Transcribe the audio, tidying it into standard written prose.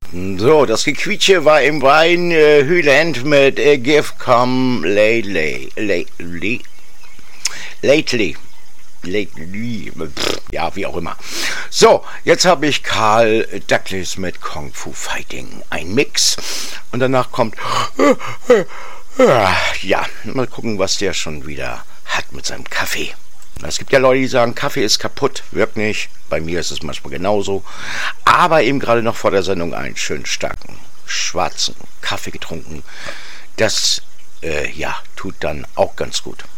So, das Gequietsche war im Wein Hyland mit Give Come Lately. Ja, wie auch immer. So, jetzt habe ich Carl Douglas mit Kung Fu Fighting. Ein Mix. Und danach kommt... Ja, mal gucken, was der schon wieder hat mit seinem Kaffee. Es gibt ja Leute, die sagen, Kaffee ist kaputt. Wirkt nicht. Bei mir ist es manchmal genauso. Aber eben gerade noch vor der Sendung einen schönen starken, schwarzen Kaffee getrunken. Das, tut dann auch ganz gut.